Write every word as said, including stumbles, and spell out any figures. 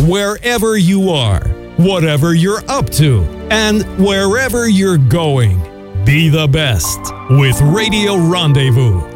wherever you are, whatever you're up to, and wherever you're going. Be the best with Radio Rendezvous.